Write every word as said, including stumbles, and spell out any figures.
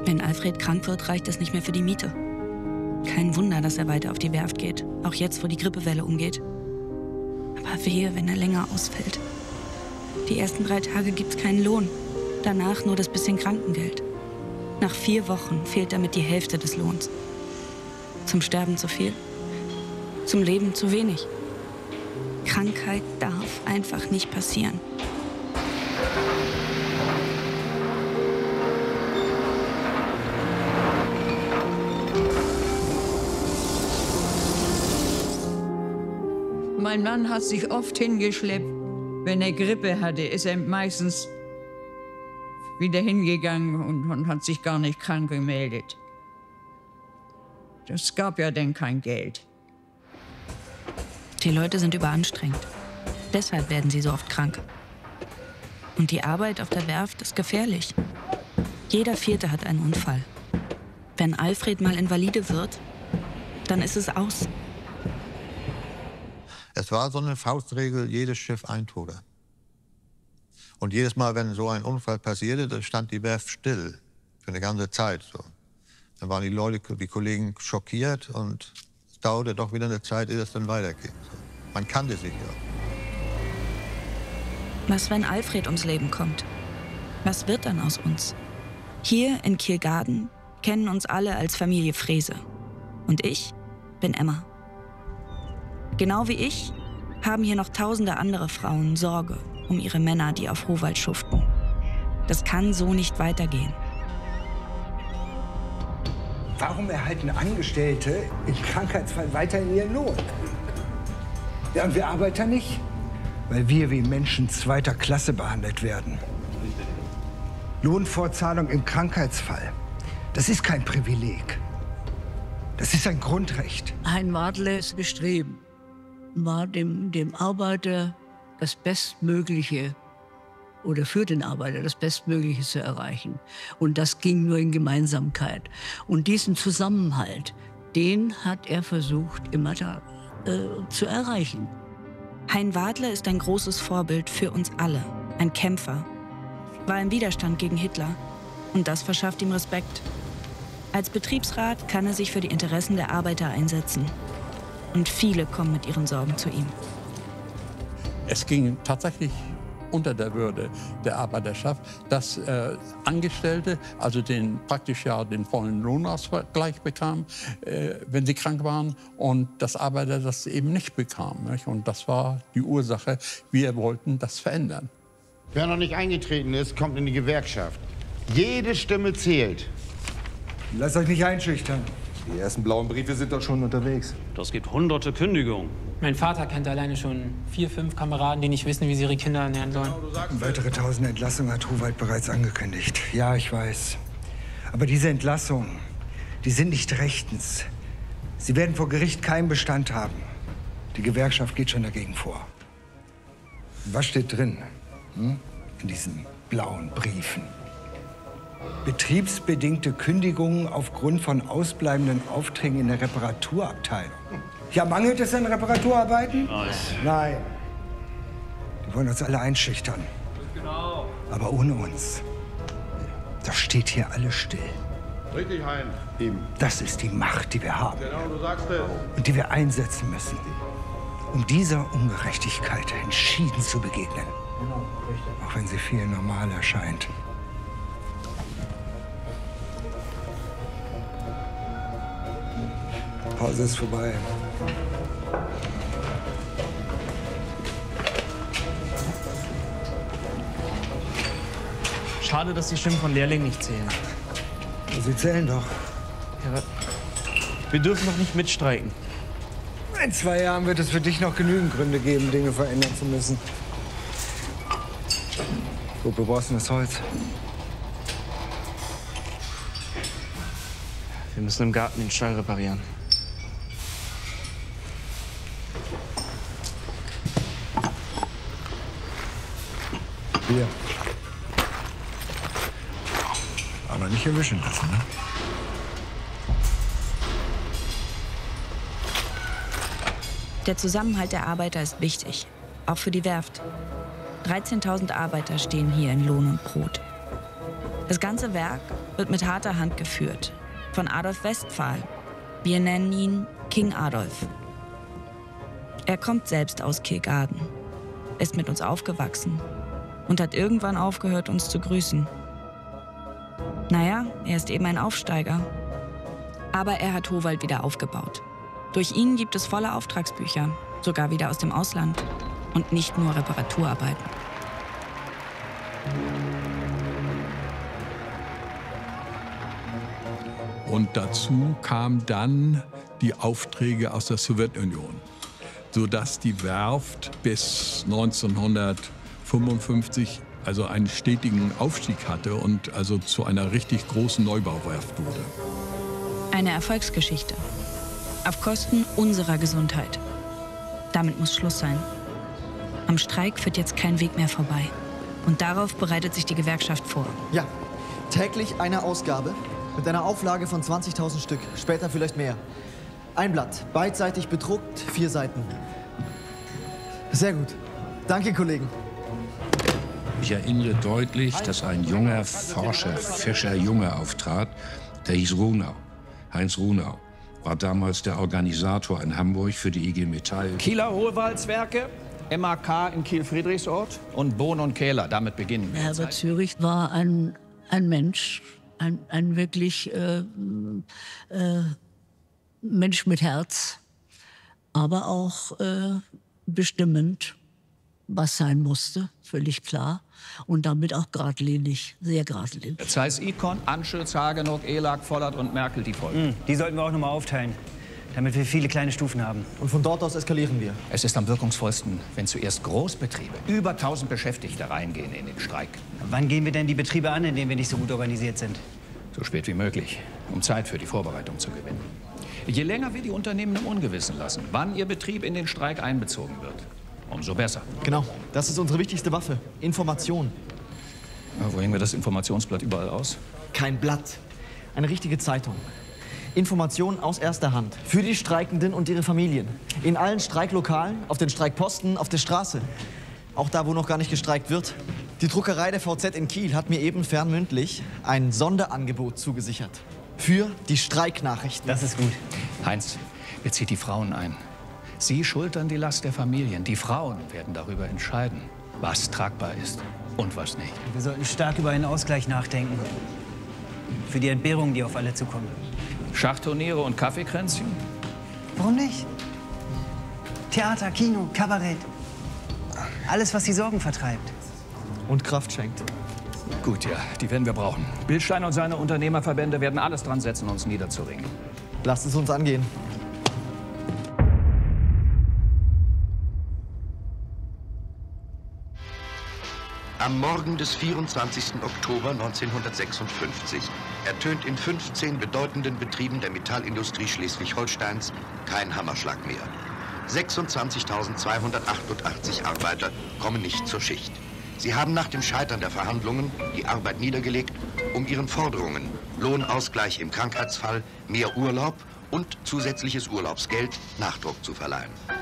Wenn Alfred krank wird, reicht es nicht mehr für die Miete. Kein Wunder, dass er weiter auf die Werft geht, auch jetzt, wo die Grippewelle umgeht. Aber wehe, wenn er länger ausfällt. Die ersten drei Tage gibt's keinen Lohn, danach nur das bisschen Krankengeld. Nach vier Wochen fehlt damit die Hälfte des Lohns. Zum Sterben zu viel, zum Leben zu wenig. Krankheit darf einfach nicht passieren. Mein Mann hat sich oft hingeschleppt. Wenn er Grippe hatte, ist er meistens wieder hingegangen und, und hat sich gar nicht krank gemeldet. Das gab ja dann kein Geld. Die Leute sind überanstrengt. Deshalb werden sie so oft krank. Und die Arbeit auf der Werft ist gefährlich. Jeder Vierte hat einen Unfall. Wenn Alfred mal invalide wird, dann ist es aus. Es war so eine Faustregel, jedes Schiff ein Toter. Und jedes Mal, wenn so ein Unfall passierte, da stand die Werft still. Für eine ganze Zeit. So. Dann waren die Leute, die Kollegen schockiert und es dauerte doch wieder eine Zeit, ehe es dann weiterging. So. Man kannte sich ja. Was, wenn Alfred ums Leben kommt? Was wird dann aus uns? Hier in Kielgarden kennen uns alle als Familie Frese. Und ich bin Emma. Genau wie ich haben hier noch tausende andere Frauen Sorge um ihre Männer, die auf Howald schuften. Das kann so nicht weitergehen. Warum erhalten Angestellte im Krankheitsfall weiterhin ihren Lohn? Ja, und wir Arbeiter nicht? Weil wir wie Menschen zweiter Klasse behandelt werden. Lohnfortzahlung im Krankheitsfall, das ist kein Privileg. Das ist ein Grundrecht. Ein Wadles Bestreben war dem, dem Arbeiter das Bestmögliche oder für den Arbeiter das Bestmögliche zu erreichen. Und das ging nur in Gemeinsamkeit. Und diesen Zusammenhalt, den hat er versucht, immer da, äh, zu erreichen. Hein Wadler ist ein großes Vorbild für uns alle. Ein Kämpfer. War im Widerstand gegen Hitler. Und das verschafft ihm Respekt. Als Betriebsrat kann er sich für die Interessen der Arbeiter einsetzen. Und viele kommen mit ihren Sorgen zu ihm. Es ging tatsächlich unter der Würde der Arbeiterschaft, dass äh, Angestellte, also den praktisch ja den vollen Lohnausgleich bekamen, äh, wenn sie krank waren, und dass Arbeiter das eben nicht bekamen. Nicht? Und das war die Ursache. Wir wollten das verändern. Wer noch nicht eingetreten ist, kommt in die Gewerkschaft. Jede Stimme zählt. Lasst euch nicht einschüchtern. Die ersten blauen Briefe sind doch schon unterwegs. Das gibt hunderte Kündigungen. Mein Vater kennt alleine schon vier, fünf Kameraden, die nicht wissen, wie sie ihre Kinder ernähren sollen. Weitere tausend Entlassungen hat Howald bereits angekündigt. Ja, ich weiß. Aber diese Entlassungen, die sind nicht rechtens. Sie werden vor Gericht keinen Bestand haben. Die Gewerkschaft geht schon dagegen vor. Was steht drin, hm? in diesen blauen Briefen? Betriebsbedingte Kündigungen aufgrund von ausbleibenden Aufträgen in der Reparaturabteilung. Ja, mangelt es an Reparaturarbeiten? Nein. Nein. Die wollen uns alle einschüchtern. Genau. Aber ohne uns. Das steht hier alles still. Richtig, Hein. Eben. Das ist die Macht, die wir haben. Genau, du sagst es. Und die wir einsetzen müssen, um dieser Ungerechtigkeit entschieden zu begegnen. Auch wenn sie viel normal erscheint. Pause ist vorbei. Schade, dass die Stimmen von Lehrlingen nicht zählen. Sie zählen doch. Ja, wir dürfen doch nicht mitstreiken. In zwei Jahren wird es für dich noch genügend Gründe geben, Dinge verändern zu müssen. Wofür brauchst du das Holz? Wir müssen im Garten den Stall reparieren. Hier. Aber nicht erwischen lassen, ne? Der Zusammenhalt der Arbeiter ist wichtig, auch für die Werft. dreizehntausend Arbeiter stehen hier in Lohn und Brot. Das ganze Werk wird mit harter Hand geführt. Von Adolf Westphal. Wir nennen ihn King Adolf. Er kommt selbst aus Kirgarden, ist mit uns aufgewachsen und hat irgendwann aufgehört, uns zu grüßen. Naja, er ist eben ein Aufsteiger. Aber er hat Howald wieder aufgebaut. Durch ihn gibt es volle Auftragsbücher, sogar wieder aus dem Ausland. Und nicht nur Reparaturarbeiten. Und dazu kamen dann die Aufträge aus der Sowjetunion, sodass die Werft bis neunzehnhundertfünfundfünfzig also einen stetigen Aufstieg hatte und also zu einer richtig großen Neubauwerft wurde. Eine Erfolgsgeschichte. Auf Kosten unserer Gesundheit. Damit muss Schluss sein. Am Streik führt jetzt kein Weg mehr vorbei. Und darauf bereitet sich die Gewerkschaft vor. Ja, täglich eine Ausgabe mit einer Auflage von zwanzigtausend Stück, später vielleicht mehr. Ein Blatt, beidseitig bedruckt, vier Seiten. Sehr gut. Danke, Kollegen. Ich erinnere deutlich, dass ein junger Forscher, Fischer Junge auftrat, der hieß Runau. Heinz Runau war damals der Organisator in Hamburg für die I G Metall. Kieler Hohlwaldswerke, M A K in Kiel-Friedrichsort und Bohn und Kehler. Damit beginnen wir. Herbert Zürich war ein, ein Mensch, ein, ein wirklich äh, äh, Mensch mit Herz, aber auch äh, bestimmend, was sein musste, völlig klar. Und damit auch geradlinig, sehr geradlinig. Zeiss Ikon, Anschütz, Hagenow, Elag, Vollert und Merkel, die folgen. Mm, die sollten wir auch noch mal aufteilen, damit wir viele kleine Stufen haben. Und von dort aus eskalieren wir. Es ist am wirkungsvollsten, wenn zuerst Großbetriebe, über tausend Beschäftigte reingehen in den Streik. Wann gehen wir denn die Betriebe an, in denen wir nicht so gut organisiert sind? So spät wie möglich, um Zeit für die Vorbereitung zu gewinnen. Je länger wir die Unternehmen im Ungewissen lassen, wann ihr Betrieb in den Streik einbezogen wird, umso besser. Genau, das ist unsere wichtigste Waffe. Information. Ja, wo hängen wir das Informationsblatt überall aus? Kein Blatt. Eine richtige Zeitung. Informationen aus erster Hand. Für die Streikenden und ihre Familien. In allen Streiklokalen, auf den Streikposten, auf der Straße. Auch da, wo noch gar nicht gestreikt wird. Die Druckerei der V Z in Kiel hat mir eben fernmündlich ein Sonderangebot zugesichert. Für die Streiknachrichten. Das ist gut. Heinz, bezieht die Frauen ein. Sie schultern die Last der Familien. Die Frauen werden darüber entscheiden, was tragbar ist und was nicht. Wir sollten stark über einen Ausgleich nachdenken. Für die Entbehrungen, die auf alle zukommen. Schachturniere und Kaffeekränzchen? Warum nicht? Theater, Kino, Kabarett. Alles, was die Sorgen vertreibt. Und Kraft schenkt. Gut, ja, die werden wir brauchen. Bildstein und seine Unternehmerverbände werden alles dran setzen, uns niederzuringen. Lasst es uns angehen. Am Morgen des vierundzwanzigsten Oktober neunzehnhundertsechsundfünfzig ertönt in fünfzehn bedeutenden Betrieben der Metallindustrie Schleswig-Holsteins kein Hammerschlag mehr. sechsundzwanzigtausendzweihundertachtundachtzig Arbeiter kommen nicht zur Schicht. Sie haben nach dem Scheitern der Verhandlungen die Arbeit niedergelegt, um ihren Forderungen Lohnausgleich im Krankheitsfall, mehr Urlaub und zusätzliches Urlaubsgeld Nachdruck zu verleihen.